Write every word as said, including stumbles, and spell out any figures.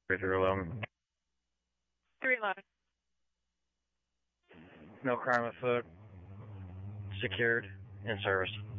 three eleven. three eleven. No crime afoot. Secured. In service.